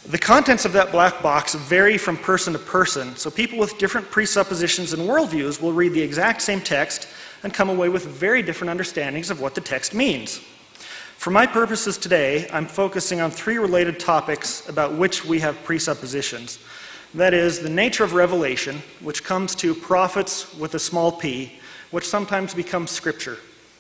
The contents of that black box vary from person to person, so people with different presuppositions and worldviews will read the exact same text and come away with very different understandings of what the text means. For my purposes today, I'm focusing on three related topics about which we have presuppositions. That is, the nature of revelation, which comes to prophets with a small p, which sometimes becomes Scripture.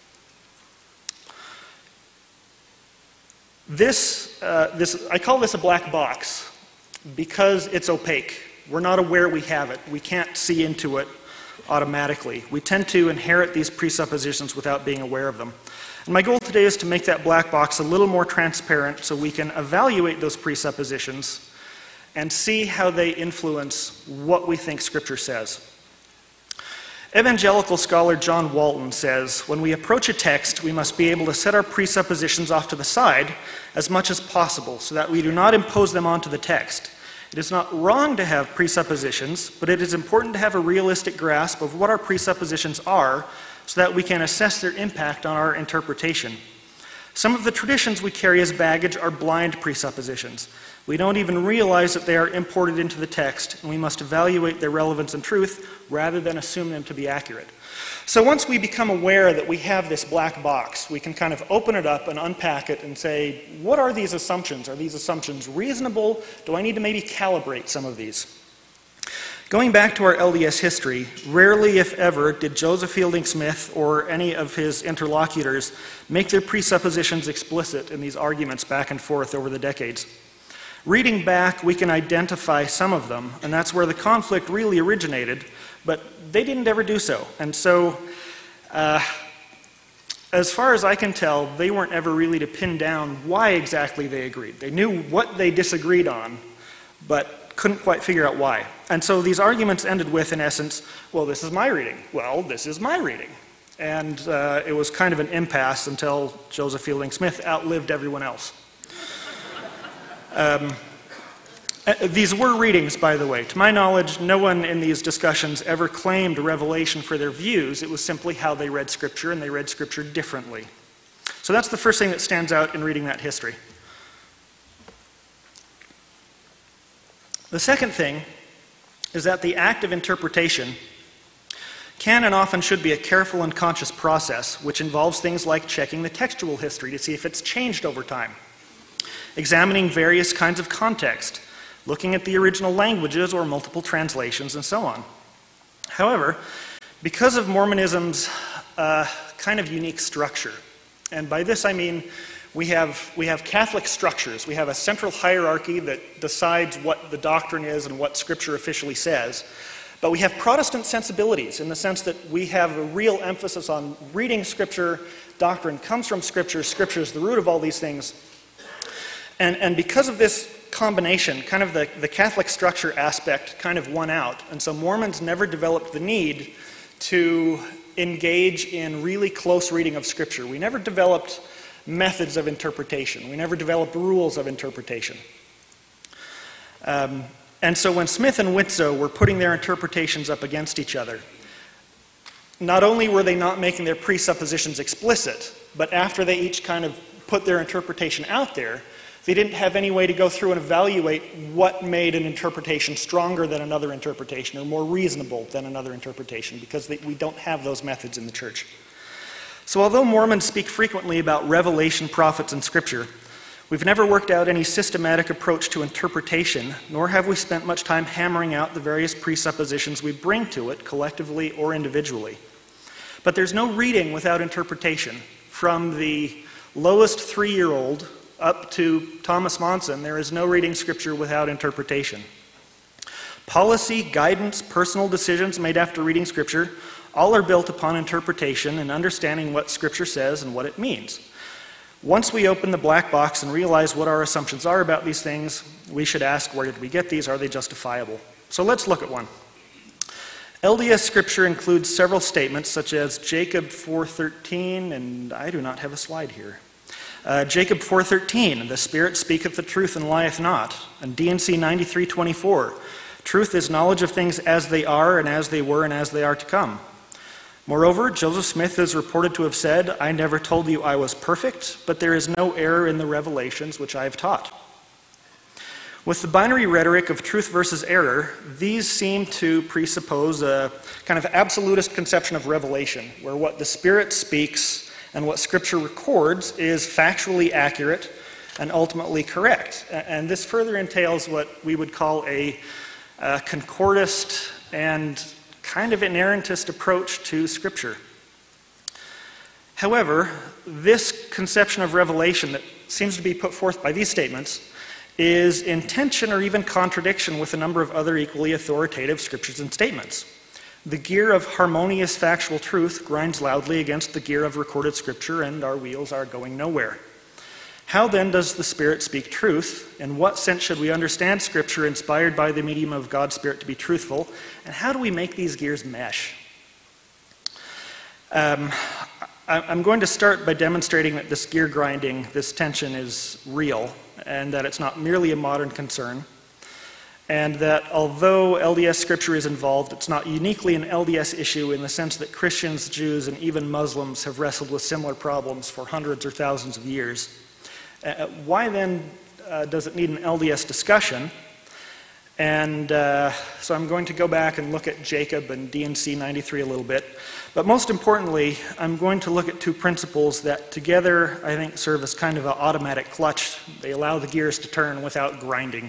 I call this a black box because it's opaque. We're not aware we have it. We can't see into it automatically. We tend to inherit these presuppositions without being aware of them. And my goal today is to make that black box a little more transparent so we can evaluate those presuppositions and see how they influence what we think Scripture says. Evangelical scholar John Walton says, when we approach a text, we must be able to set our presuppositions off to the side as much as possible so that we do not impose them onto the text. It is not wrong to have presuppositions, but it is important to have a realistic grasp of what our presuppositions are so that we can assess their impact on our interpretation. Some of the traditions we carry as baggage are blind presuppositions. We don't even realize that they are imported into the text, and we must evaluate their relevance and truth rather than assume them to be accurate. So once we become aware that we have this black box, we can kind of open it up and unpack it and say, what are these assumptions? Are these assumptions reasonable? Do I need to maybe calibrate some of these? Going back to our LDS history, rarely, if ever, did Joseph Fielding Smith or any of his interlocutors make their presuppositions explicit in these arguments back and forth over the decades. Reading back, we can identify some of them, and that's where the conflict really originated, but they didn't ever do so. And so, as far as I can tell, they weren't ever really to pin down why exactly they agreed. They knew what they disagreed on, but couldn't quite figure out why. And so these arguments ended with, in essence, well, this is my reading. Well, this is my reading. And it was kind of an impasse until Joseph Fielding Smith outlived everyone else. These were readings, by the way. To my knowledge, no one in these discussions ever claimed revelation for their views. It was simply how they read Scripture, and they read Scripture differently. So that's the first thing that stands out in reading that history. The second thing is that the act of interpretation can and often should be a careful and conscious process, which involves things like checking the textual history to see if it's changed over time, examining various kinds of context, looking at the original languages or multiple translations, and so on. However, because of Mormonism's kind of unique structure, and by this I mean we have Catholic structures. We have a central hierarchy that decides what the doctrine is and what Scripture officially says. But we have Protestant sensibilities in the sense that we have a real emphasis on reading Scripture. Doctrine comes from Scripture. Scripture is the root of all these things. And because of this combination, kind of the Catholic structure aspect kind of won out. And so Mormons never developed the need to engage in really close reading of Scripture. We never developed methods of interpretation. We never developed rules of interpretation. And so when Smith and Widtsoe were putting their interpretations up against each other, not only were they not making their presuppositions explicit, but after they each kind of put their interpretation out there, they didn't have any way to go through and evaluate what made an interpretation stronger than another interpretation or more reasonable than another interpretation, because we don't have those methods in the church. So although Mormons speak frequently about revelation, prophets, and Scripture, we've never worked out any systematic approach to interpretation, nor have we spent much time hammering out the various presuppositions we bring to it, collectively or individually. But there's no reading without interpretation. From the lowest 3-year-old up to Thomas Monson, there is no reading Scripture without interpretation. Policy, guidance, personal decisions made after reading Scripture all are built upon interpretation and understanding what Scripture says and what it means. Once we open the black box and realize what our assumptions are about these things, we should ask, where did we get these? Are they justifiable? So let's look at one. LDS Scripture includes several statements such as Jacob 4:13, and I do not have a slide here. Jacob 4:13, the Spirit speaketh the truth and lieth not. And D&C 93:24, truth is knowledge of things as they are and as they were and as they are to come. Moreover, Joseph Smith is reported to have said, I never told you I was perfect, but there is no error in the revelations which I have taught. With the binary rhetoric of truth versus error, these seem to presuppose a kind of absolutist conception of revelation, where what the Spirit speaks and what Scripture records is factually accurate and ultimately correct. And this further entails what we would call a concordist and kind of inerrantist approach to Scripture. However, this conception of revelation that seems to be put forth by these statements is in tension or even contradiction with a number of other equally authoritative scriptures and statements. The gear of harmonious factual truth grinds loudly against the gear of recorded Scripture, and our wheels are going nowhere. How then does the Spirit speak truth? In what sense should we understand Scripture inspired by the medium of God's Spirit to be truthful? And how do we make these gears mesh? I'm going to start by demonstrating that this gear grinding, this tension is real, and that it's not merely a modern concern, and that although LDS Scripture is involved, it's not uniquely an LDS issue in the sense that Christians, Jews, and even Muslims have wrestled with similar problems for hundreds or thousands of years. Why then does it need an LDS discussion? And so I'm going to go back and look at Jacob and D&C 93 a little bit. But most importantly, I'm going to look at two principles that together I think serve as kind of an automatic clutch. They allow the gears to turn without grinding.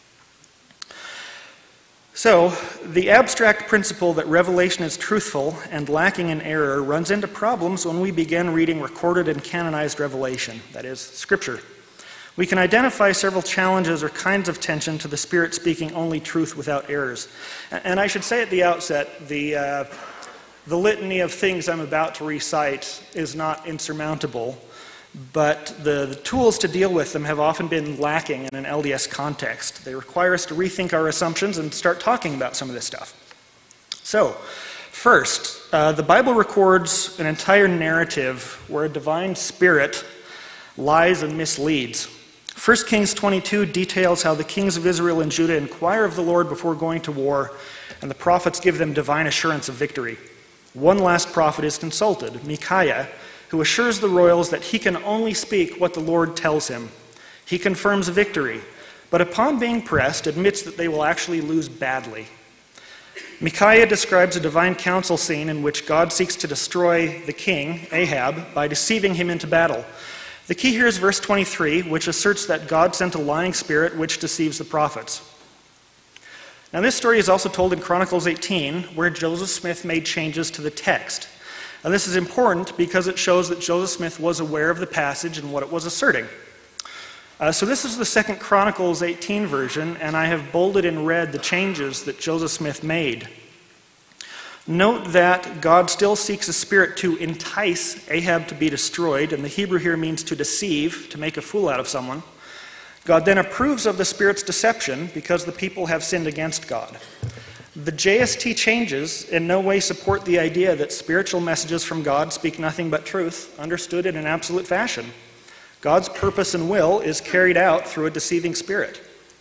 So, the abstract principle that revelation is truthful and lacking in error runs into problems when we begin reading recorded and canonized revelation, that is, Scripture. We can identify several challenges or kinds of tension to the Spirit speaking only truth without errors. And I should say at the outset, the litany of things I'm about to recite is not insurmountable, but the tools to deal with them have often been lacking in an LDS context. They require us to rethink our assumptions and start talking about some of this stuff. So, first, the Bible records an entire narrative where a divine spirit lies and misleads. 1 Kings 22 details how the kings of Israel and Judah inquire of the Lord before going to war, and the prophets give them divine assurance of victory. One last prophet is consulted, Micaiah, who assures the royals that he can only speak what the Lord tells him. He confirms victory, but upon being pressed, admits that they will actually lose badly. Micaiah describes a divine council scene in which God seeks to destroy the king, Ahab, by deceiving him into battle. The key here is verse 23, which asserts that God sent a lying spirit which deceives the prophets. Now, this story is also told in Chronicles 18, where Joseph Smith made changes to the text. Now, this is important because it shows that Joseph Smith was aware of the passage and what it was asserting. So this is the second Chronicles 18 version, and I have bolded in red the changes that Joseph Smith made. Note that God still seeks a spirit to entice Ahab to be destroyed, and the Hebrew here means to deceive, to make a fool out of someone. God then approves of the spirit's deception because the people have sinned against God. The JST changes in no way support the idea that spiritual messages from God speak nothing but truth, understood in an absolute fashion. God's purpose and will is carried out through a deceiving spirit.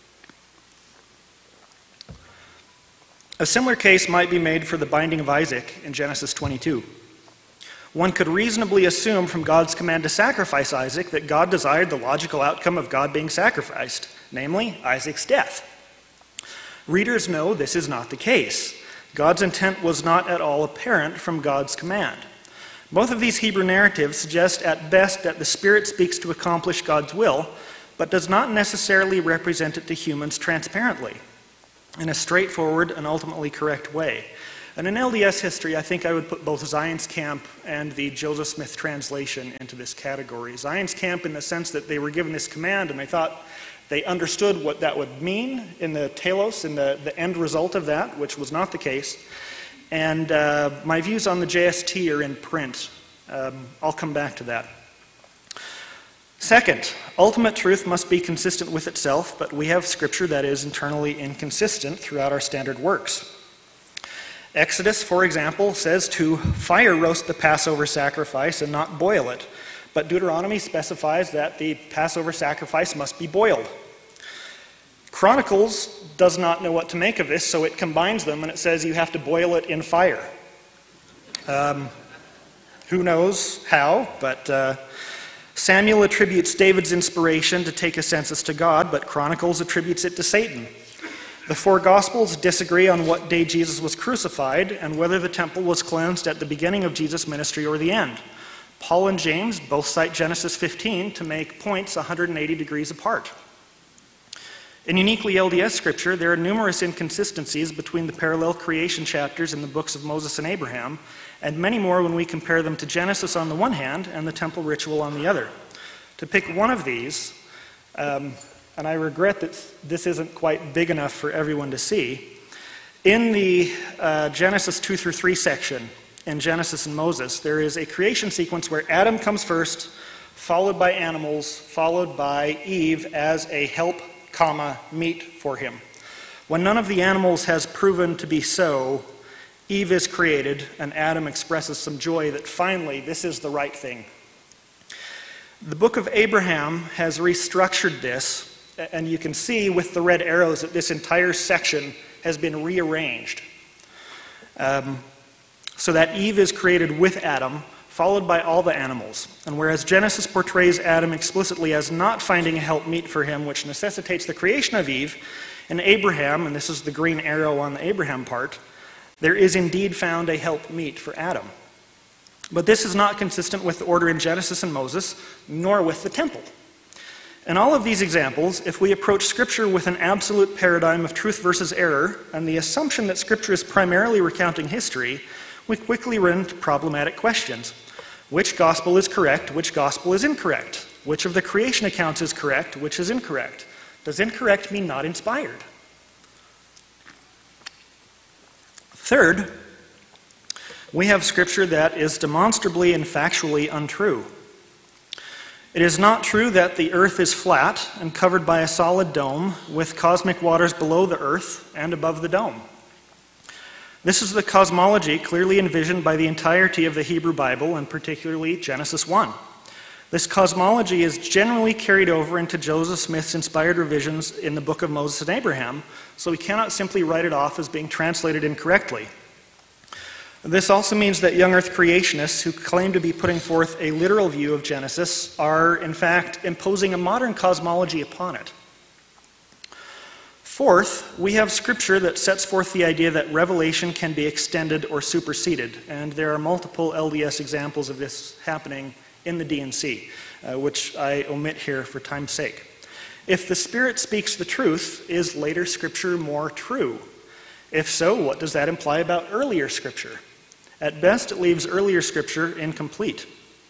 A similar case might be made for the binding of Isaac in Genesis 22. One could reasonably assume from God's command to sacrifice Isaac that God desired the logical outcome of God being sacrificed, namely Isaac's death. Readers know this is not the case. God's intent was not at all apparent from God's command. Both of these Hebrew narratives suggest at best that the Spirit speaks to accomplish God's will, but does not necessarily represent it to humans transparently, in a straightforward and ultimately correct way. And in LDS history, I think I would put both Zion's Camp and the Joseph Smith translation into this category. Zion's Camp in the sense that they were given this command and they thought they understood what that would mean in the telos, in the end result of that, which was not the case. And my views on the JST are in print. I'll come back to that. Second, ultimate truth must be consistent with itself, but we have scripture that is internally inconsistent throughout our standard works. Exodus, for example, says to fire roast the Passover sacrifice and not boil it, but Deuteronomy specifies that the Passover sacrifice must be boiled. Chronicles does not know what to make of this, so it combines them and it says you have to boil it in fire. Who knows how, but Samuel attributes David's inspiration to take a census to God, but Chronicles attributes it to Satan. The four Gospels disagree on what day Jesus was crucified and whether the temple was cleansed at the beginning of Jesus' ministry or the end. Paul and James both cite Genesis 15 to make points 180 degrees apart. In uniquely LDS scripture, there are numerous inconsistencies between the parallel creation chapters in the books of Moses and Abraham, and many more when we compare them to Genesis on the one hand and the temple ritual on the other. To pick one of these, and I regret that this isn't quite big enough for everyone to see, in the Genesis 2 through 3 section in Genesis and Moses, there is a creation sequence where Adam comes first, followed by animals, followed by Eve as a help, meet for him. When none of the animals has proven to be so, Eve is created, and Adam expresses some joy that finally this is the right thing. The book of Abraham has restructured this, and you can see with the red arrows that this entire section has been rearranged. So that Eve is created with Adam, followed by all the animals. And whereas Genesis portrays Adam explicitly as not finding a helpmeet for him, which necessitates the creation of Eve, in Abraham, and this is the green arrow on the Abraham part, there is indeed found a helpmeet for Adam. But this is not consistent with the order in Genesis and Moses, nor with the temple. In all of these examples, if we approach Scripture with an absolute paradigm of truth versus error, and the assumption that Scripture is primarily recounting history, we quickly run into problematic questions. Which gospel is correct? Which gospel is incorrect? Which of the creation accounts is correct? Which is incorrect? Does incorrect mean not inspired? Third, we have Scripture that is demonstrably and factually untrue. It is not true that the earth is flat and covered by a solid dome with cosmic waters below the earth and above the dome. This is the cosmology clearly envisioned by the entirety of the Hebrew Bible, and particularly Genesis 1. This cosmology is generally carried over into Joseph Smith's inspired revisions in the book of Moses and Abraham, so we cannot simply write it off as being translated incorrectly. This also means that young earth creationists who claim to be putting forth a literal view of Genesis are, in fact, imposing a modern cosmology upon it. Fourth, we have Scripture that sets forth the idea that revelation can be extended or superseded, and there are multiple LDS examples of this happening in the D&C, which I omit here for time's sake. If the Spirit speaks the truth, is later Scripture more true? If so, what does that imply about earlier Scripture? At best, it leaves earlier Scripture incomplete.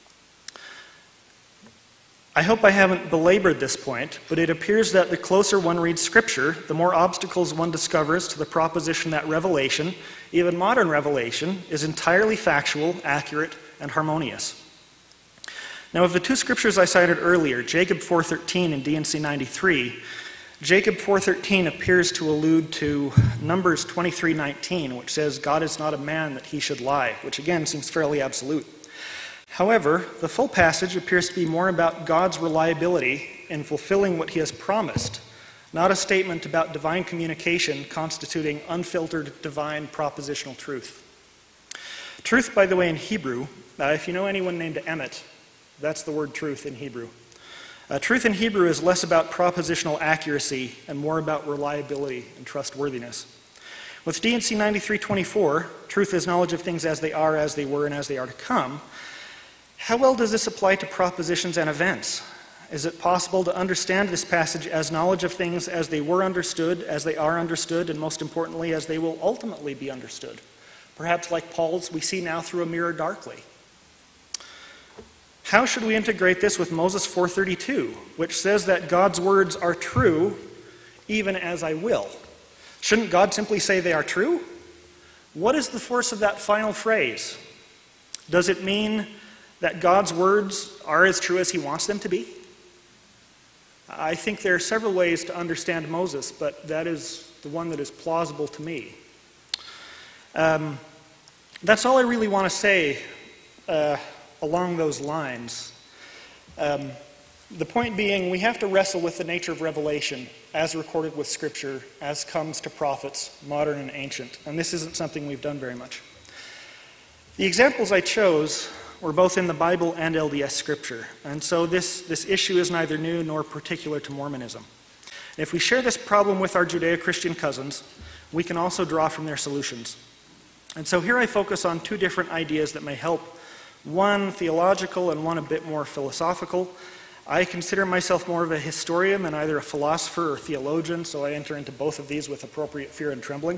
I hope I haven't belabored this point, but it appears that the closer one reads Scripture, the more obstacles one discovers to the proposition that revelation, even modern revelation, is entirely factual, accurate, and harmonious. Now, of the two scriptures I cited earlier, Jacob 4:13 and D&C 93, Jacob 4:13 appears to allude to Numbers 23:19, which says, God is not a man that he should lie, which again seems fairly absolute. However, the full passage appears to be more about God's reliability in fulfilling what he has promised, not a statement about divine communication constituting unfiltered divine propositional truth. Truth, by the way, in Hebrew, if you know anyone named Emmett, that's the word truth in Hebrew. Truth in Hebrew is less about propositional accuracy and more about reliability and trustworthiness. With D&C 93:24, truth is knowledge of things as they are, as they were, and as they are to come. How well does this apply to propositions and events? Is it possible to understand this passage as knowledge of things as they were understood, as they are understood, and most importantly, as they will ultimately be understood? Perhaps like Paul's, we see now through a mirror darkly. How should we integrate this with Moses 4:32, which says that God's words are true even as I will? Shouldn't God simply say they are true? What is the force of that final phrase? Does it mean that God's words are as true as he wants them to be? I think there are several ways to understand Moses, but that is the one that is plausible to me. That's all I really want to say along those lines. The point being, we have to wrestle with the nature of revelation as recorded with Scripture, as comes to prophets, modern and ancient, and this isn't something we've done very much. The examples I chose We're both in the Bible and LDS Scripture. And so this issue is neither new nor particular to Mormonism. And if we share this problem with our Judeo-Christian cousins, we can also draw from their solutions. And so here I focus on two different ideas that may help, one theological and one a bit more philosophical. I consider myself more of a historian than either a philosopher or theologian, so I enter into both of these with appropriate fear and trembling.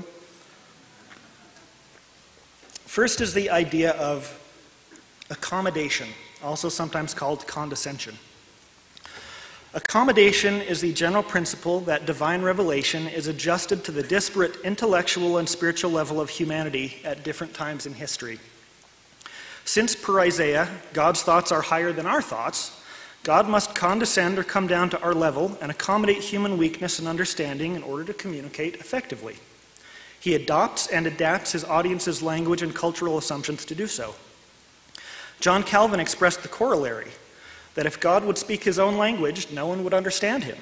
First is the idea of accommodation, also sometimes called condescension. Accommodation is the general principle that divine revelation is adjusted to the disparate intellectual and spiritual level of humanity at different times in history. Since, per Isaiah, God's thoughts are higher than our thoughts, God must condescend or come down to our level and accommodate human weakness and understanding in order to communicate effectively. He adopts and adapts his audience's language and cultural assumptions to do so. John Calvin expressed the corollary, that if God would speak his own language, no one would understand him.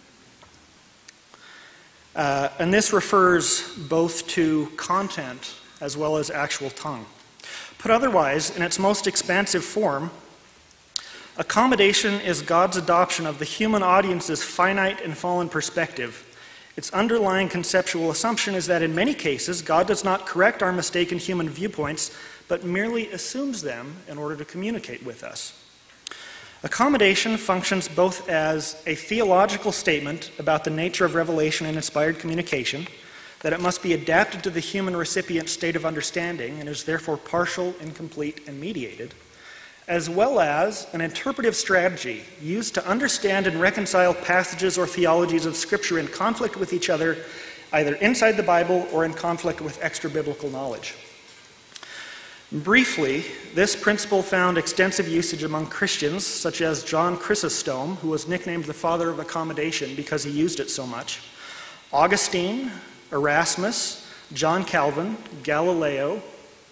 And this refers both to content as well as actual tongue. Put otherwise, in its most expansive form, accommodation is God's adoption of the human audience's finite and fallen perspective. Its underlying conceptual assumption is that in many cases, God does not correct our mistaken human viewpoints, but merely assumes them in order to communicate with us. Accommodation functions both as a theological statement about the nature of revelation and inspired communication, that it must be adapted to the human recipient's state of understanding and is therefore partial, incomplete, and mediated, as well as an interpretive strategy used to understand and reconcile passages or theologies of Scripture in conflict with each other, either inside the Bible or in conflict with extra-biblical knowledge. Briefly, this principle found extensive usage among Christians, such as John Chrysostom, who was nicknamed the father of accommodation because he used it so much, Augustine, Erasmus, John Calvin, Galileo,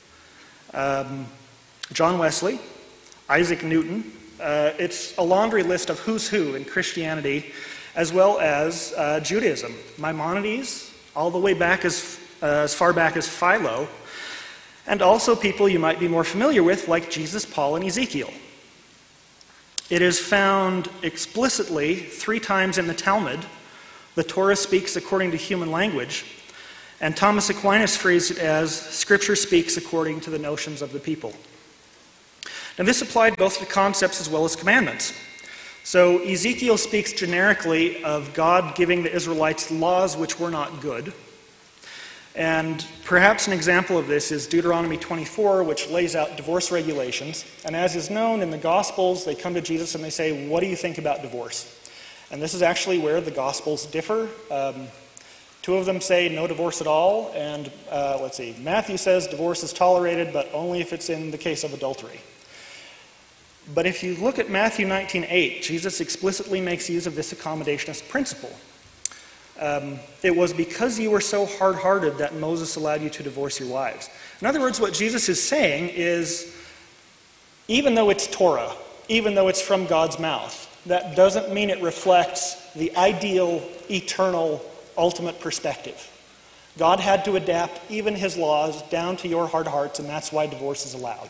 John Wesley, Isaac Newton. It's a laundry list of who's who in Christianity, as well as Judaism. Maimonides, all the way back as far back as Philo, and also people you might be more familiar with, like Jesus, Paul, and Ezekiel. It is found explicitly 3 times in the Talmud. The Torah speaks according to human language, and Thomas Aquinas phrased it as, Scripture speaks according to the notions of the people. Now this applied both to concepts as well as commandments. So Ezekiel speaks generically of God giving the Israelites laws which were not good. And perhaps an example of this is Deuteronomy 24, which lays out divorce regulations. And as is known in the Gospels, they come to Jesus and they say, what do you think about divorce? And this is actually where the Gospels differ. 2 of them say no divorce at all. And Matthew says divorce is tolerated, but only if it's in the case of adultery. But if you look at Matthew 19:8, Jesus explicitly makes use of this accommodationist principle. It was because you were so hard-hearted that Moses allowed you to divorce your wives. In other words, what Jesus is saying is, even though it's Torah, even though it's from God's mouth, that doesn't mean it reflects the ideal, eternal, ultimate perspective. God had to adapt even his laws down to your hard hearts, and that's why divorce is allowed.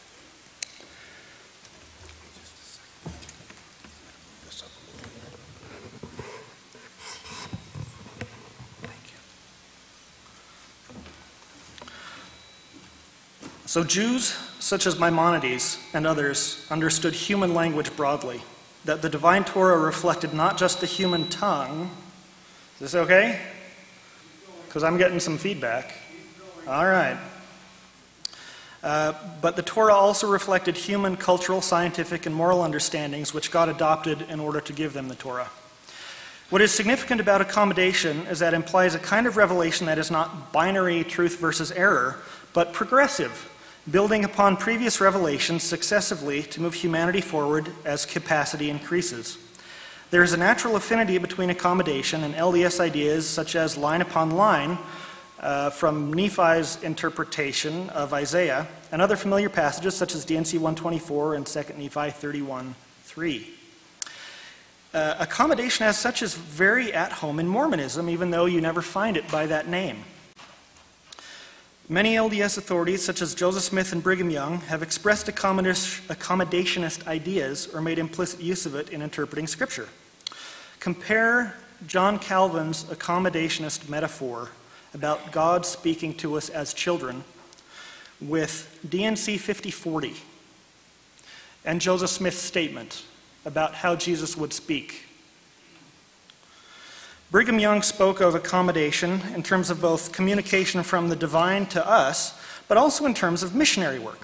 So Jews, such as Maimonides and others, understood human language broadly, that the divine Torah reflected not just the human tongue. Is this okay? Because I'm getting some feedback. All right. But the Torah also reflected human, cultural, scientific, and moral understandings which God adopted in order to give them the Torah. What is significant about accommodation is that it implies a kind of revelation that is not binary truth versus error, but progressive, building upon previous revelations successively to move humanity forward as capacity increases. There is a natural affinity between accommodation and LDS ideas such as line upon line from Nephi's interpretation of Isaiah and other familiar passages such as D&C 124 and 2 Nephi 31:3. Accommodation as such is very at home in Mormonism, even though you never find it by that name. Many LDS authorities, such as Joseph Smith and Brigham Young, have expressed accommodationist ideas or made implicit use of it in interpreting Scripture. Compare John Calvin's accommodationist metaphor about God speaking to us as children with D&C 5040 and Joseph Smith's statement about how Jesus would speak. Brigham Young spoke of accommodation in terms of both communication from the divine to us, but also in terms of missionary work.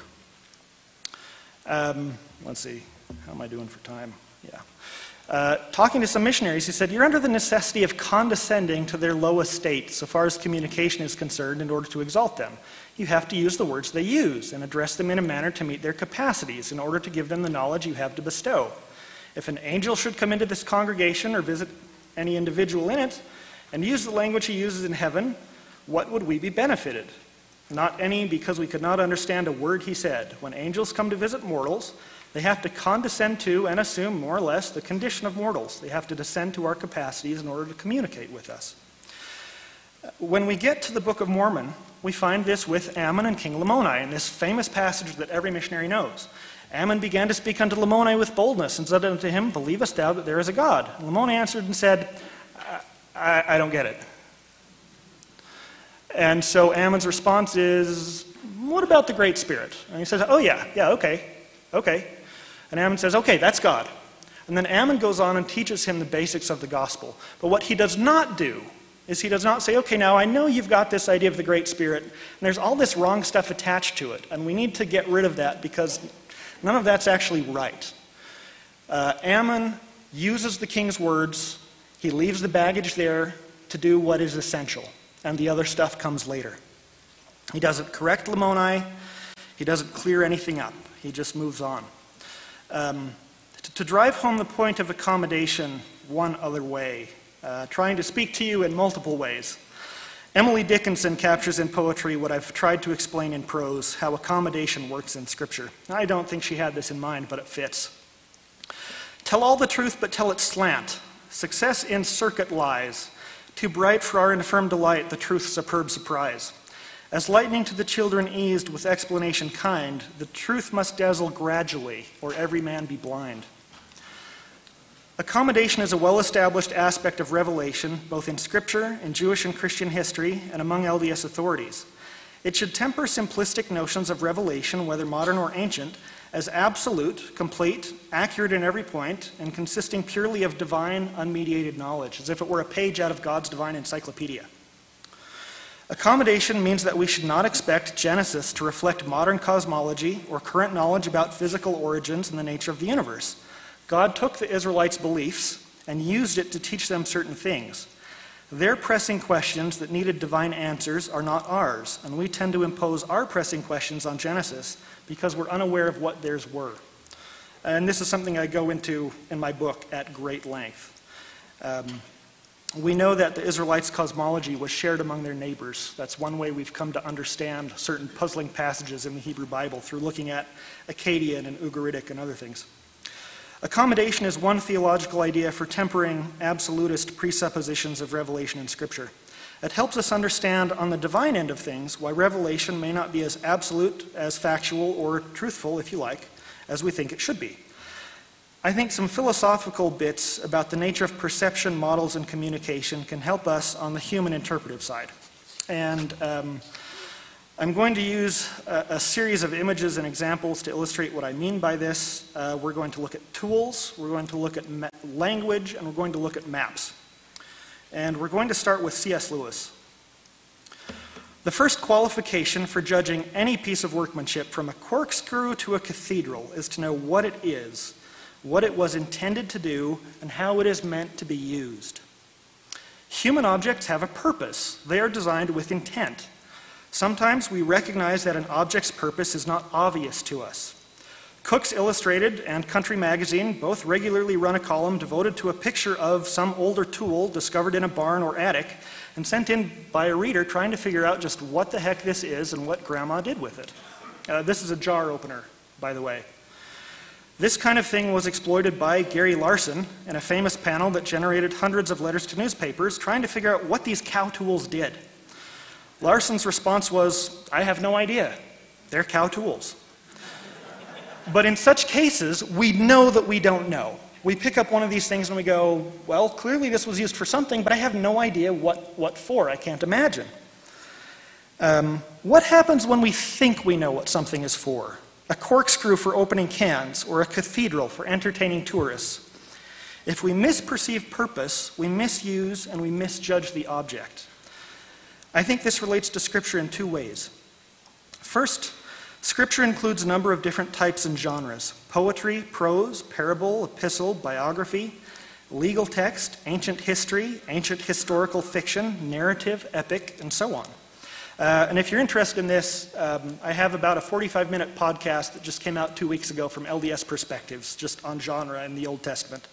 Let's see, how am I doing for time? Yeah. Talking to some missionaries, he said, "You're under the necessity of condescending to their low estate so far as communication is concerned in order to exalt them. You have to use the words they use and address them in a manner to meet their capacities in order to give them the knowledge you have to bestow. If an angel should come into this congregation or visit any individual in it and use the language he uses in heaven, what would we be benefited? Not any, because we could not understand a word he said. When angels come to visit mortals, they have to condescend to and assume more or less the condition of mortals. They have to descend to our capacities in order to communicate with us." When we get to the Book of Mormon, we find this with Ammon and King Lamoni in this famous passage that every missionary knows. Ammon began to speak unto Lamoni with boldness and said unto him, "Believest thou that there is a God?" And Lamoni answered and said, I don't get it. And so Ammon's response is, "What about the Great Spirit?" And he says, "Oh yeah, okay. And Ammon says, "Okay, that's God." And then Ammon goes on and teaches him the basics of the gospel. But what he does not do is he does not say, "Okay, now I know you've got this idea of the Great Spirit, and there's all this wrong stuff attached to it, and we need to get rid of that because none of that's actually right." Ammon uses the king's words. He leaves the baggage there to do what is essential, and the other stuff comes later. He doesn't correct Lamoni. He doesn't clear anything up. He just moves on. To drive home the point of accommodation one other way, trying to speak to you in multiple ways, Emily Dickinson captures in poetry what I've tried to explain in prose, how accommodation works in Scripture. I don't think she had this in mind, but it fits. "Tell all the truth, but tell it slant. Success in circuit lies. Too bright for our infirm delight, the truth's superb surprise. As lightning to the children eased with explanation kind, the truth must dazzle gradually, or every man be blind." Accommodation is a well-established aspect of revelation, both in Scripture, in Jewish and Christian history, and among LDS authorities. It should temper simplistic notions of revelation, whether modern or ancient, as absolute, complete, accurate in every point, and consisting purely of divine, unmediated knowledge, as if it were a page out of God's divine encyclopedia. Accommodation means that we should not expect Genesis to reflect modern cosmology or current knowledge about physical origins and the nature of the universe. God took the Israelites' beliefs and used it to teach them certain things. Their pressing questions that needed divine answers are not ours, and we tend to impose our pressing questions on Genesis because we're unaware of what theirs were. And this is something I go into in my book at great length. We know that the Israelites' cosmology was shared among their neighbors. That's one way we've come to understand certain puzzling passages in the Hebrew Bible, through looking at Akkadian and Ugaritic and other things. Accommodation is one theological idea for tempering absolutist presuppositions of revelation in Scripture. It helps us understand on the divine end of things why revelation may not be as absolute, as factual, or truthful, if you like, as we think it should be. I think some philosophical bits about the nature of perception, models, and communication can help us on the human interpretive side. And I'm going to use a series of images and examples to illustrate what I mean by this. We're going to look at tools, we're going to look at language, and we're going to look at maps. And we're going to start with C.S. Lewis. The first qualification for judging any piece of workmanship, from a corkscrew to a cathedral, is to know what it is, what it was intended to do, and how it is meant to be used. Human objects have a purpose. They are designed with intent. Sometimes we recognize that an object's purpose is not obvious to us. Cook's Illustrated and Country Magazine both regularly run a column devoted to a picture of some older tool discovered in a barn or attic and sent in by a reader trying to figure out just what the heck this is and what Grandma did with it. This is a jar opener, by the way. This kind of thing was exploited by Gary Larson in a famous panel that generated hundreds of letters to newspapers trying to figure out what these cow tools did. Larson's response was, I have no idea. They're cow tools. But in such cases, we know that we don't know. We pick up one of these things and we go, well, clearly this was used for something, but I have no idea what for. I can't imagine. What happens when we think we know what something is for? A corkscrew for opening cans, or a cathedral for entertaining tourists. If we misperceive purpose, we misuse and we misjudge the object. I think this relates to Scripture in two ways. First, Scripture includes a number of different types and genres: poetry, prose, parable, epistle, biography, legal text, ancient history, ancient historical fiction, narrative, epic, and so on. And if you're interested in this, I have about a 45-minute podcast that just came out 2 weeks ago from LDS Perspectives, just on genre in the Old Testament.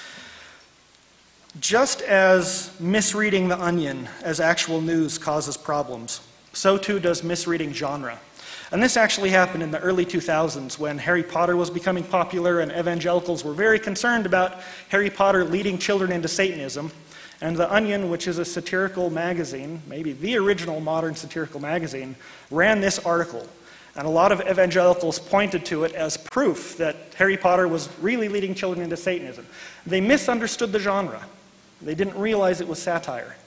Just as misreading The Onion as actual news causes problems, so too does misreading genre. And this actually happened in the early 2000s when Harry Potter was becoming popular and evangelicals were very concerned about Harry Potter leading children into Satanism. And The Onion, which is a satirical magazine, maybe the original modern satirical magazine, ran this article. And a lot of evangelicals pointed to it as proof that Harry Potter was really leading children into Satanism. They misunderstood the genre. They didn't realize it was satire.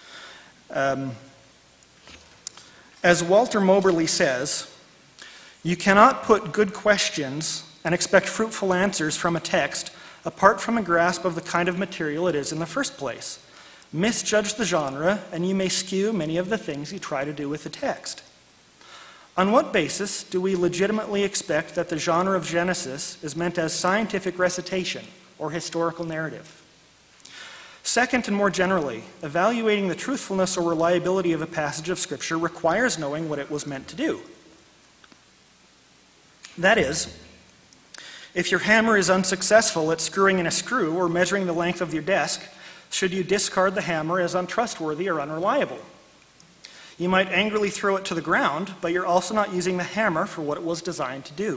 As Walter Moberly says, you cannot put good questions and expect fruitful answers from a text apart from a grasp of the kind of material it is in the first place. Misjudge the genre, and you may skew many of the things you try to do with the text. On what basis do we legitimately expect that the genre of Genesis is meant as scientific recitation or historical narrative? Second, and more generally, evaluating the truthfulness or reliability of a passage of Scripture requires knowing what it was meant to do. That is, if your hammer is unsuccessful at screwing in a screw or measuring the length of your desk, should you discard the hammer as untrustworthy or unreliable? You might angrily throw it to the ground, but you're also not using the hammer for what it was designed to do.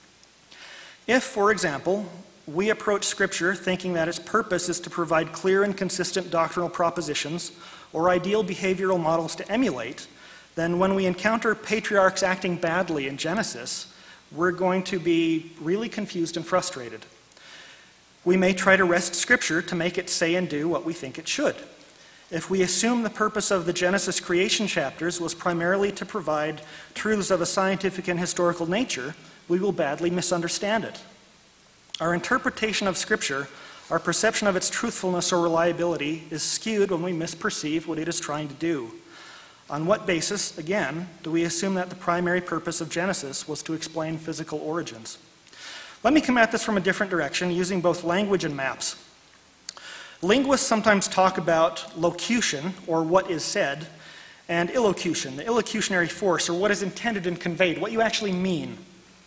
If, for example, we approach Scripture thinking that its purpose is to provide clear and consistent doctrinal propositions or ideal behavioral models to emulate, then when we encounter patriarchs acting badly in Genesis, we're going to be really confused and frustrated. We may try to wrest Scripture to make it say and do what we think it should. If we assume the purpose of the Genesis creation chapters was primarily to provide truths of a scientific and historical nature, we will badly misunderstand it. Our interpretation of Scripture, our perception of its truthfulness or reliability, is skewed when we misperceive what it is trying to do. On what basis, again, do we assume that the primary purpose of Genesis was to explain physical origins? Let me come at this from a different direction, using both language and maps. Linguists sometimes talk about locution, or what is said, and illocution, the illocutionary force, or what is intended and conveyed, what you actually mean.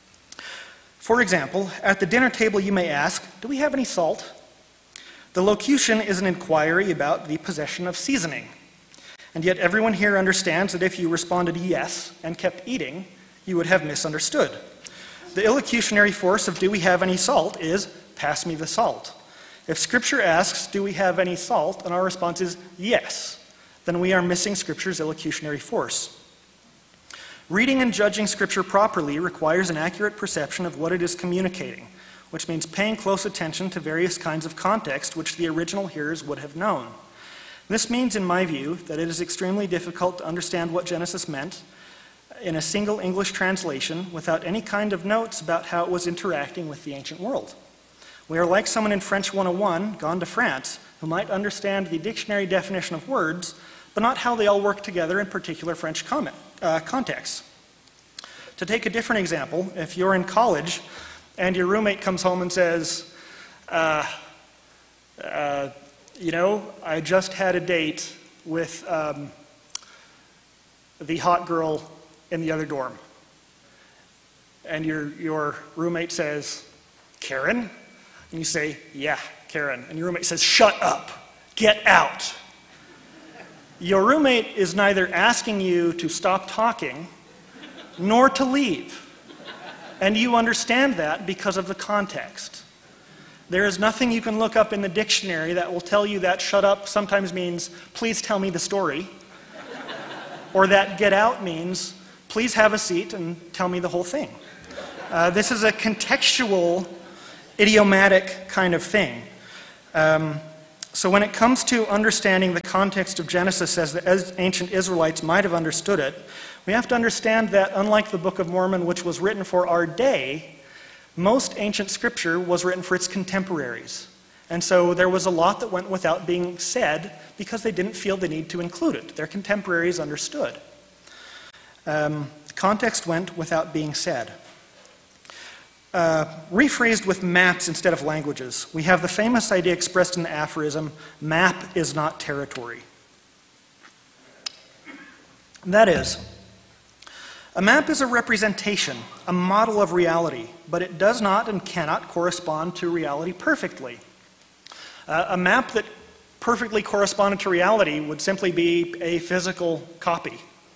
For example, at the dinner table you may ask, do we have any salt? The locution is an inquiry about the possession of seasoning. And yet everyone here understands that if you responded yes and kept eating, you would have misunderstood. The illocutionary force of do we have any salt is pass me the salt. If Scripture asks, do we have any salt, and our response is yes, then we are missing Scripture's illocutionary force. Reading and judging Scripture properly requires an accurate perception of what it is communicating, which means paying close attention to various kinds of context which the original hearers would have known. This means, in my view, that it is extremely difficult to understand what Genesis meant in a single English translation without any kind of notes about how it was interacting with the ancient world. We are like someone in French 101 gone to France who might understand the dictionary definition of words, but not how they all work together in particular French contexts. To take a different example, if you're in college and your roommate comes home and says, you know, I just had a date with the hot girl in the other dorm. And your roommate says, Karen? And you say, yeah, Karen. And your roommate says, shut up, get out. Your roommate is neither asking you to stop talking nor to leave. And you understand that because of the context. There is nothing you can look up in the dictionary that will tell you that shut up sometimes means please tell me the story. or that get out means, please have a seat and tell me the whole thing. This is a contextual, idiomatic kind of thing. So when it comes to understanding the context of Genesis as ancient Israelites might have understood it, we have to understand that unlike the Book of Mormon, which was written for our day, most ancient scripture was written for its contemporaries. And so there was a lot that went without being said because they didn't feel the need to include it. Their contemporaries understood. Context went without being said. Rephrased with maps instead of languages, we have the famous idea expressed in the aphorism, map is not territory. That is, a map is a representation, a model of reality, but it does not and cannot correspond to reality perfectly. A map that perfectly corresponded to reality would simply be a physical copy.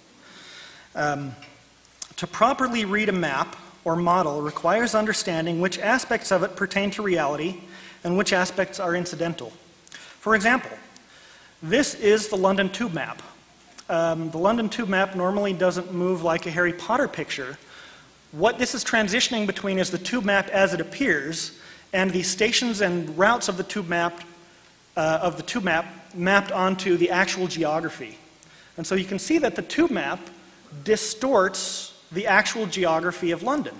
To properly read a map or model requires understanding which aspects of it pertain to reality and which aspects are incidental. For example, this is the London Tube map. The London Tube map normally doesn't move like a Harry Potter picture. What this is transitioning between is the tube map as it appears and the stations and routes of the tube map mapped onto the actual geography. And so you can see that the tube map distorts the actual geography of London.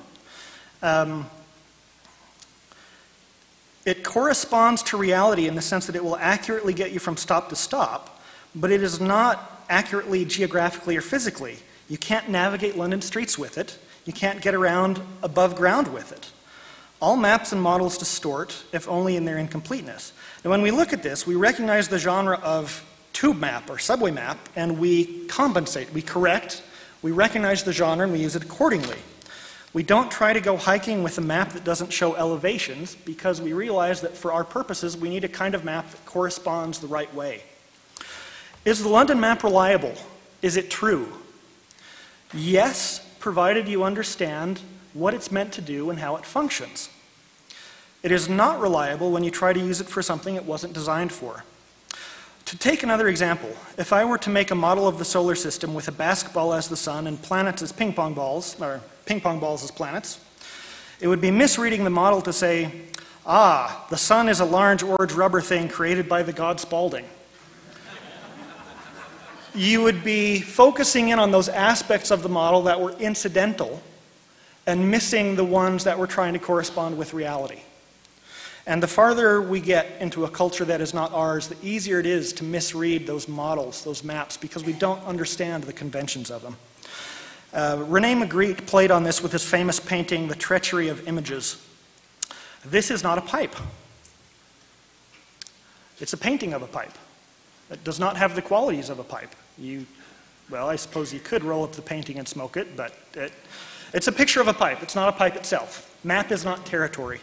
It corresponds to reality in the sense that it will accurately get you from stop to stop, but it is not accurately geographically or physically. You can't navigate London streets with it. You can't get around above ground with it. All maps and models distort, if only in their incompleteness. Now, when we look at this, we recognize the genre of tube map or subway map, and we compensate, we correct, we recognize the genre, and we use it accordingly. We don't try to go hiking with a map that doesn't show elevations, because we realize that for our purposes, we need a kind of map that corresponds the right way. Is the London map reliable? Is it true? Yes, provided you understand what it's meant to do and how it functions. It is not reliable when you try to use it for something it wasn't designed for. To take another example, if I were to make a model of the solar system with a basketball as the sun and planets as ping pong balls, or ping pong balls as planets, it would be misreading the model to say, the sun is a large orange rubber thing created by the god Spalding. You would be focusing in on those aspects of the model that were incidental and missing the ones that were trying to correspond with reality. And the farther we get into a culture that is not ours, the easier it is to misread those models, those maps, because we don't understand the conventions of them. René Magritte played on this with his famous painting, The Treachery of Images. This is not a pipe. It's a painting of a pipe. It does not have the qualities of a pipe. Well, I suppose you could roll up the painting and smoke it, but it's a picture of a pipe. It's not a pipe itself. Map is not territory.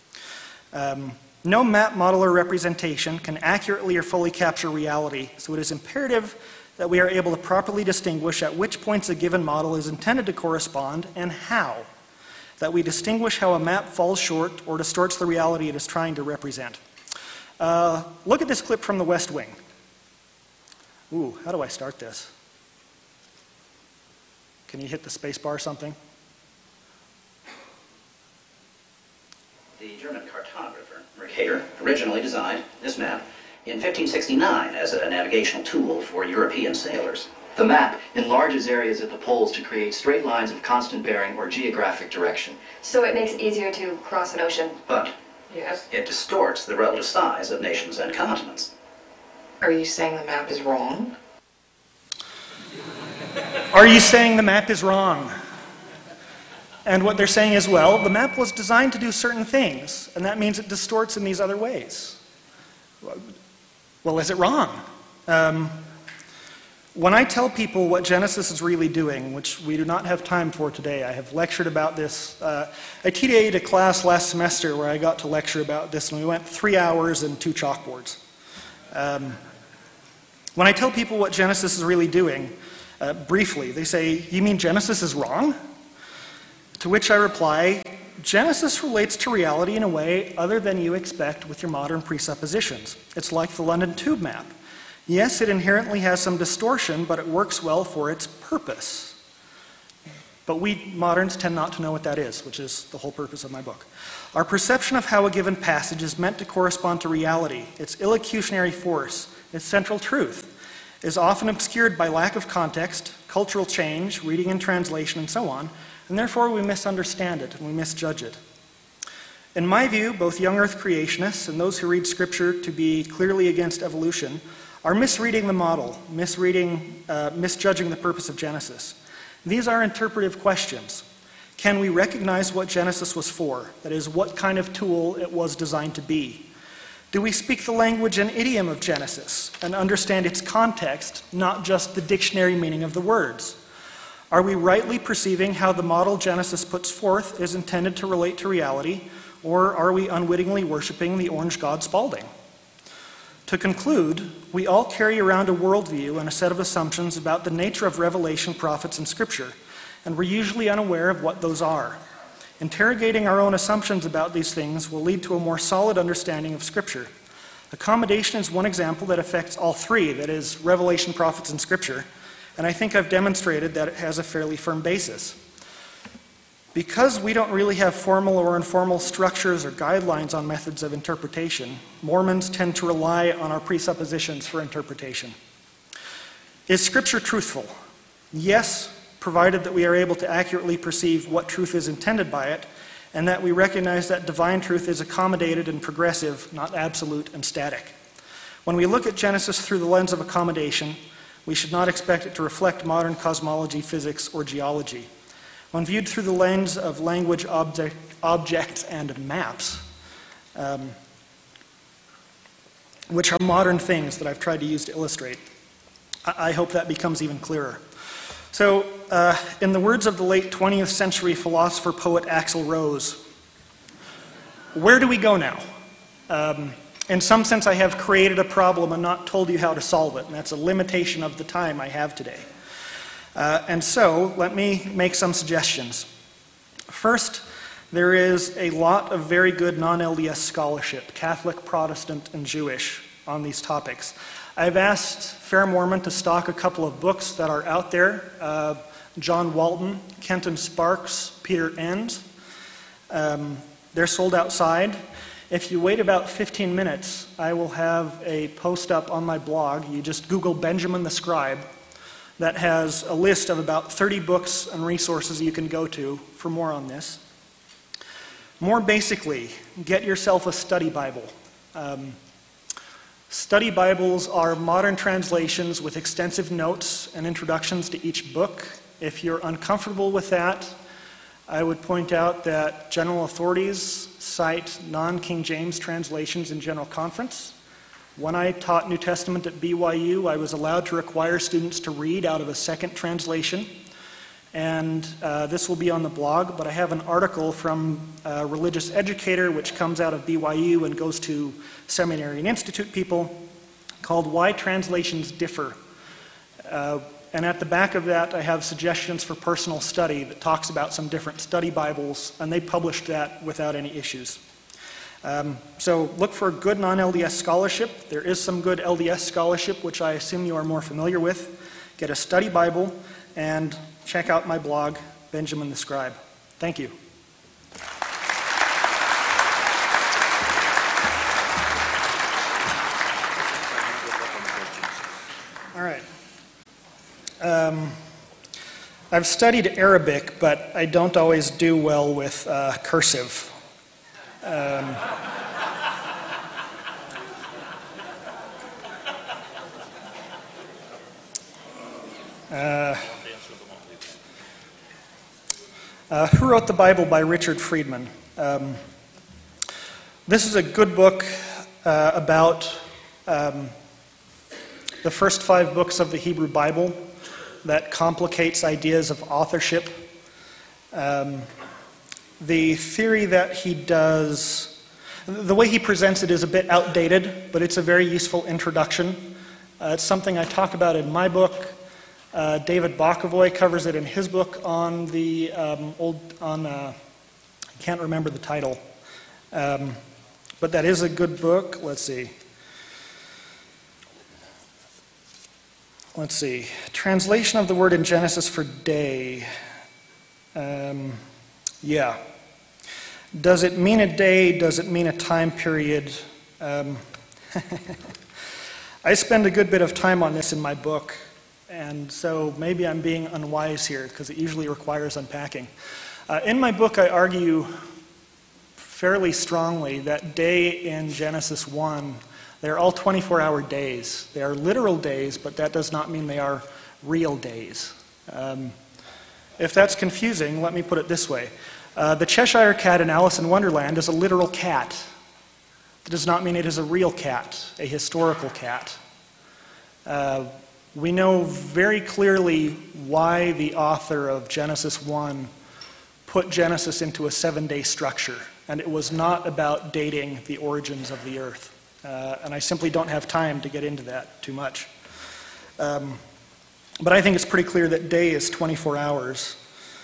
No map, model, or representation can accurately or fully capture reality, so it is imperative that we are able to properly distinguish at which points a given model is intended to correspond and how. That we distinguish how a map falls short or distorts the reality it is trying to represent. Look at this clip from The West Wing. Ooh, how do I start this? Can you hit the space bar or something? The German cartographer, Mercator, originally designed this map in 1569 as a navigational tool for European sailors. The map enlarges areas at the poles to create straight lines of constant bearing or geographic direction. So it makes it easier to cross an ocean. But Yes. it distorts the relative size of nations and continents. Are you saying the map is wrong? Are you saying the map is wrong? And what they're saying is, well, the map was designed to do certain things, and that means it distorts in these other ways. Well, is it wrong? When I tell people what Genesis is really doing, which we do not have time for today, I have lectured about this. I TDA'd a class last semester where I got to lecture about this, and we went 3 hours and 2 chalkboards. When I tell people what Genesis is really doing, briefly, they say, you mean Genesis is wrong? To which I reply, Genesis relates to reality in a way other than you expect with your modern presuppositions. It's like the London Tube map. Yes, it inherently has some distortion, but it works well for its purpose. But we moderns tend not to know what that is, which is the whole purpose of my book. Our perception of how a given passage is meant to correspond to reality, its illocutionary force, its central truth, is often obscured by lack of context, cultural change, reading and translation, and so on, and therefore we misunderstand it and we misjudge it. In my view, both young earth creationists and those who read Scripture to be clearly against evolution are misreading the model, misjudging the purpose of Genesis. These are interpretive questions. Can we recognize what Genesis was for? That is, what kind of tool it was designed to be? Do we speak the language and idiom of Genesis and understand its context, not just the dictionary meaning of the words? Are we rightly perceiving how the model Genesis puts forth is intended to relate to reality, or are we unwittingly worshiping the orange god Spalding? To conclude, we all carry around a worldview and a set of assumptions about the nature of revelation, prophets, and Scripture, and we're usually unaware of what those are. Interrogating our own assumptions about these things will lead to a more solid understanding of Scripture. Accommodation is one example that affects all three, that is, revelation, prophets, and Scripture, and I think I've demonstrated that it has a fairly firm basis. Because we don't really have formal or informal structures or guidelines on methods of interpretation, Mormons tend to rely on our presuppositions for interpretation. Is Scripture truthful? Yes, provided that we are able to accurately perceive what truth is intended by it, and that we recognize that divine truth is accommodated and progressive, not absolute and static. When we look at Genesis through the lens of accommodation, we should not expect it to reflect modern cosmology, physics, or geology. When viewed through the lens of language, objects, and maps, which are modern things that I've tried to use to illustrate, I hope that becomes even clearer. So, in the words of the late 20th century philosopher-poet Axl Rose, where do we go now? In some sense, I have created a problem and not told you how to solve it, and that's a limitation of the time I have today. And so, let me make some suggestions. First, there is a lot of very good non-LDS scholarship, Catholic, Protestant, and Jewish, on these topics. I've asked Fair Mormon to stock a couple of books that are out there, John Walton, Kenton Sparks, Peter Enns. They're sold outside. If you wait about 15 minutes, I will have a post up on my blog. You just Google Benjamin the Scribe. That has a list of about 30 books and resources you can go to for more on this. More basically, get yourself a study Bible. Study Bibles are modern translations with extensive notes and introductions to each book. If you're uncomfortable with that, I would point out that general authorities cite non-King James translations in General Conference. When I taught New Testament at BYU, I was allowed to require students to read out of a second translation. And this will be on the blog, but I have an article from a religious educator which comes out of BYU and goes to seminary and institute people called Why Translations Differ. And at the back of that, I have suggestions for personal study that talks about some different study Bibles, and they published that without any issues. So look for good non-LDS scholarship. There is some good LDS scholarship, which I assume you are more familiar with. Get a study Bible and check out my blog, Benjamin the Scribe. Thank you. All right. I've studied Arabic, but I don't always do well with cursive. Who Wrote the Bible by Richard Friedman. This is a good book about the first 5 books of the Hebrew Bible that complicates ideas of authorship. The theory that he does, the way he presents it is a bit outdated, but it's a very useful introduction. It's something I talk about in my book. David Bokovoy covers it in his book on the I can't remember the title. But that is a good book. Let's see. Let's see. Translation of the word in Genesis for day. Yeah. Does it mean a day? Does it mean a time period? I spend a good bit of time on this in my book, and so maybe I'm being unwise here because it usually requires unpacking. In my book, I argue fairly strongly that day in Genesis 1, they're all 24-hour days. They are literal days, but that does not mean they are real days. If that's confusing, let me put it this way. The Cheshire Cat in Alice in Wonderland is a literal cat. That does not mean it is a real cat, a historical cat. We know very clearly why the author of Genesis 1 put Genesis into a 7-day structure, and it was not about dating the origins of the earth. And I simply don't have time to get into that too much. But I think it's pretty clear that day is 24 hours.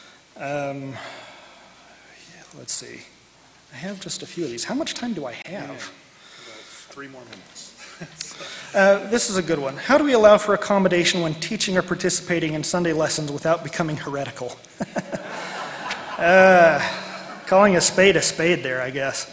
Let's see. I have just a few of these. How much time do I have? About 3 more minutes. This is a good one. How do we allow for accommodation when teaching or participating in Sunday lessons without becoming heretical? Calling a spade there, I guess.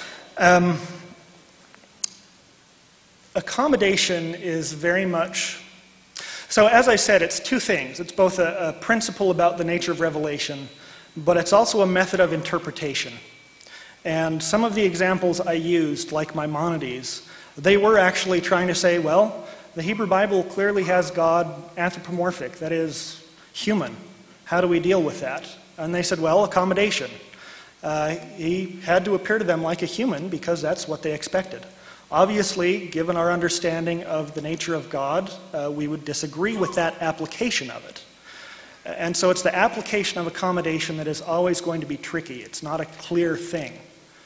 Accommodation is very much... So as I said, it's two things. It's both a principle about the nature of revelation, but it's also a method of interpretation. And some of the examples I used, like Maimonides, they were actually trying to say, well, the Hebrew Bible clearly has God anthropomorphic, that is, human. How do we deal with that? And they said, well, accommodation. He had to appear to them like a human because that's what they expected. Obviously, given our understanding of the nature of God, we would disagree with that application of it. And so it's the application of accommodation that is always going to be tricky. It's not a clear thing.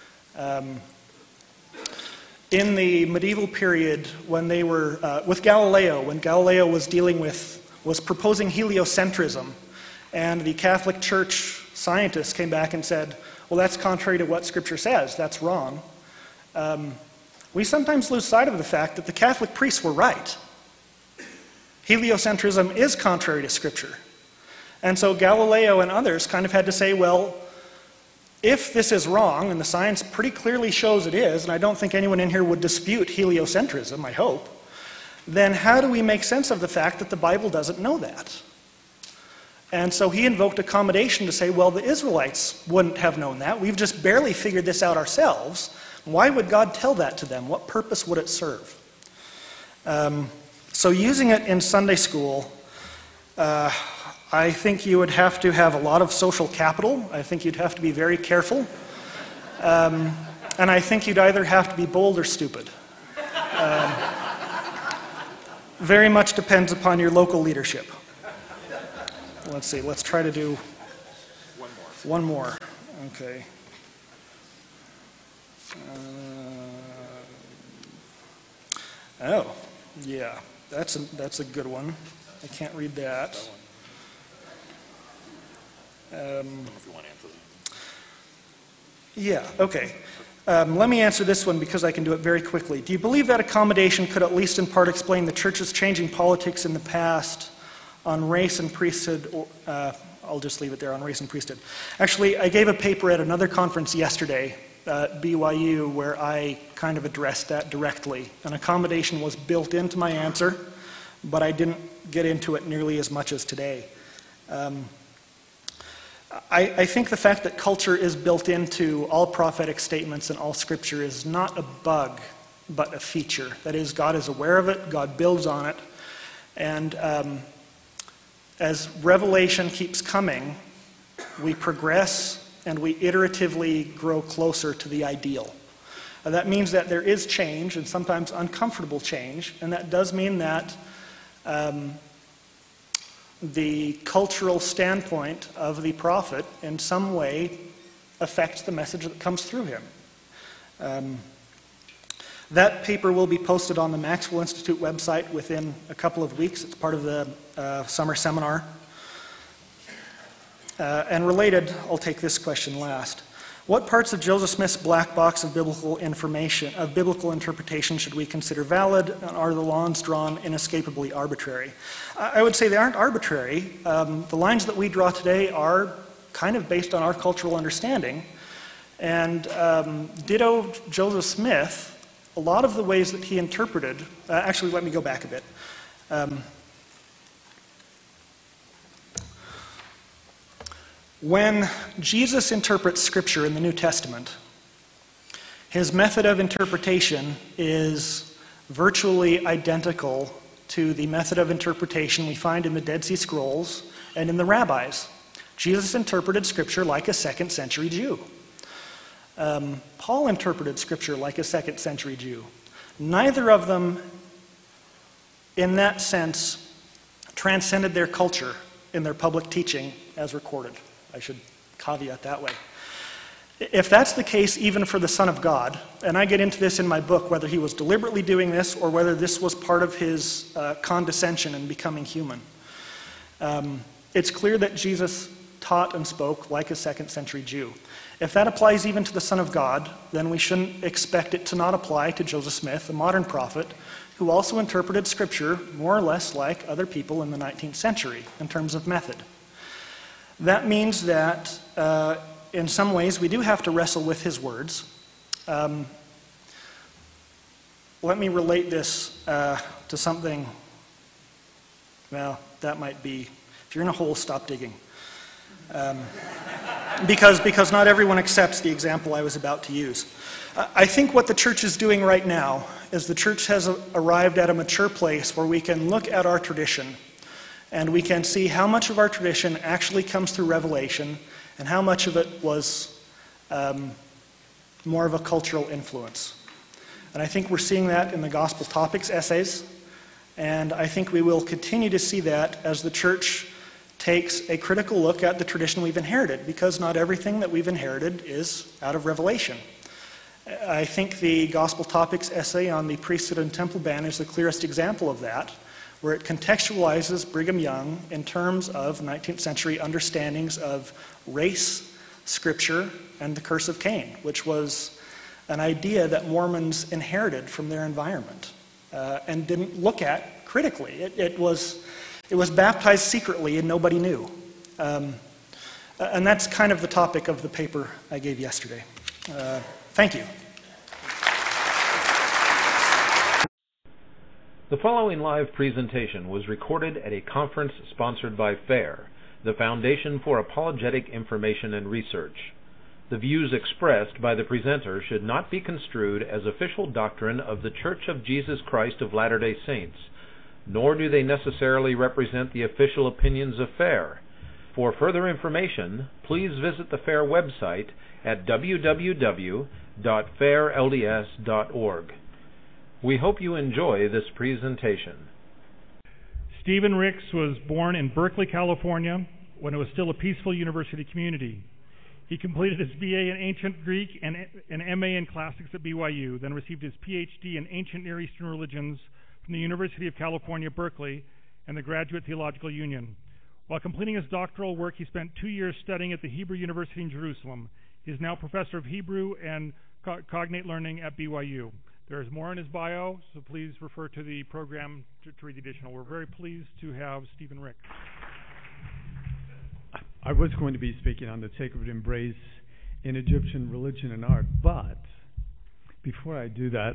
In the medieval period, when they were, with Galileo, when Galileo was proposing heliocentrism, and the Catholic Church scientists came back and said, well, that's contrary to what Scripture says, that's wrong. We sometimes lose sight of the fact that the Catholic priests were right. Heliocentrism is contrary to Scripture. And so Galileo and others kind of had to say, well, if this is wrong, and the science pretty clearly shows it is, and I don't think anyone in here would dispute heliocentrism, I hope, then how do we make sense of the fact that the Bible doesn't know that? And so he invoked accommodation to say, well, the Israelites wouldn't have known that. We've just barely figured this out ourselves. Why would God tell that to them? What purpose would it serve? So using it in Sunday school, I think you would have to have a lot of social capital. I think you'd have to be very careful. And I think you'd either have to be bold or stupid. Very much depends upon your local leadership. Let's see, let's try to do one more. Okay. Oh, yeah, that's a good one. I can't read that. I don't know if you want to answer that. Yeah, okay. Let me answer this one because I can do it very quickly. Do you believe that accommodation could at least in part explain the church's changing politics in the past on race and priesthood? I'll just leave it there, on race and priesthood. Actually, I gave a paper at another conference yesterday at BYU where I kind of addressed that directly. An accommodation was built into my answer, but I didn't get into it nearly as much as today. I think the fact that culture is built into all prophetic statements and all scripture is not a bug, but a feature. That is, God is aware of it, God builds on it, and as revelation keeps coming, we progress and we iteratively grow closer to the ideal. That means that there is change, and sometimes uncomfortable change, and that does mean that the cultural standpoint of the prophet in some way affects the message that comes through him. That paper will be posted on the Maxwell Institute website within a couple of weeks. It's part of the summer seminar. And related, I'll take this question last. What parts of Joseph Smith's black box of biblical information, of biblical interpretation, should we consider valid, and are the lines drawn inescapably arbitrary? I would say they aren't arbitrary. The lines that we draw today are kind of based on our cultural understanding. And ditto Joseph Smith, a lot of the ways that he interpreted, actually let me go back a bit. When Jesus interprets Scripture in the New Testament, his method of interpretation is virtually identical to the method of interpretation we find in the Dead Sea Scrolls and in the rabbis. Jesus interpreted Scripture like a second century Jew. Paul interpreted Scripture like a second century Jew. Neither of them, in that sense, transcended their culture in their public teaching as recorded. I should caveat that way. If that's the case even for the Son of God, and I get into this in my book, whether he was deliberately doing this or whether this was part of his condescension in becoming human, it's clear that Jesus taught and spoke like a second century Jew. If that applies even to the Son of God, then we shouldn't expect it to not apply to Joseph Smith, a modern prophet, who also interpreted Scripture more or less like other people in the 19th century in terms of method. That means that in some ways we do have to wrestle with his words. Let me relate this to something, well, that might be, if you're in a hole, stop digging. Because not everyone accepts the example I was about to use. I think what the church is doing right now is the church has arrived at a mature place where we can look at our tradition and we can see how much of our tradition actually comes through revelation and how much of it was more of a cultural influence. And I think we're seeing that in the Gospel Topics essays, and I think we will continue to see that as the church takes a critical look at the tradition we've inherited, because not everything that we've inherited is out of revelation. I think the Gospel Topics essay on the priesthood and temple ban is the clearest example of that, where it contextualizes Brigham Young in terms of 19th century understandings of race, Scripture, and the curse of Cain, which was an idea that Mormons inherited from their environment and didn't look at critically. It was baptized secretly and nobody knew. And that's kind of the topic of the paper I gave yesterday. Thank you. The following live presentation was recorded at a conference sponsored by FAIR, the Foundation for Apologetic Information and Research. The views expressed by the presenter should not be construed as official doctrine of the Church of Jesus Christ of Latter-day Saints, nor do they necessarily represent the official opinions of FAIR. For further information, please visit the FAIR website at www.fairlds.org. We hope you enjoy this presentation. Stephen Ricks was born in Berkeley, California, when it was still a peaceful university community. He completed his BA in Ancient Greek and an MA in Classics at BYU, then received his PhD in Ancient Near Eastern Religions from the University of California, Berkeley, and the Graduate Theological Union. While completing his doctoral work, he spent 2 years studying at the Hebrew University in Jerusalem. He is now professor of Hebrew and cognate learning at BYU. There is more in his bio, so please refer to the program to read the additional. We're very pleased to have Stephen Ricks. I was going to be speaking on the sacred embrace in Egyptian religion and art, but before I do that,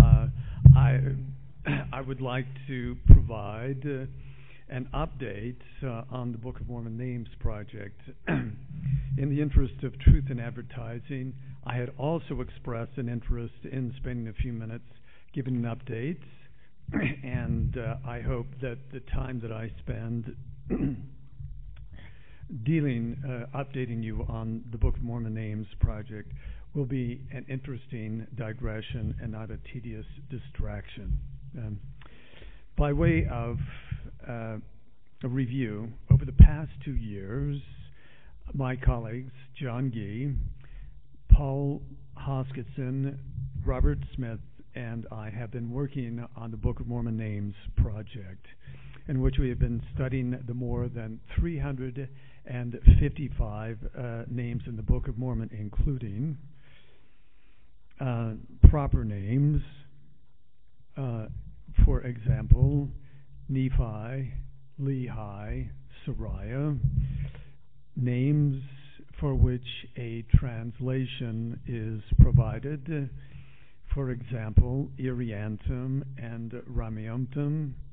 I would like to provide an update on the Book of Mormon Names project. In the interest of truth in advertising, I had also expressed an interest in spending a few minutes giving an update, and I hope that the time that I spend updating you on the Book of Mormon Names project will be an interesting digression and not a tedious distraction. By way of a review, over the past 2 years, my colleagues, John Gee, Paul Hoskisson, Robert Smith, and I have been working on the Book of Mormon Names project. in which we have been studying the more than 355 names in the Book of Mormon, including proper names, for example, Nephi, Lehi, Sariah, names for which a translation is provided, for example, Iriantum and Ramiumtum,